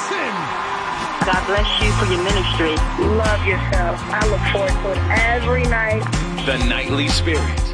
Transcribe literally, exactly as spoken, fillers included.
Jackson. God bless you for your ministry. Love yourself. I look forward to it every night. The Nightly Spirit.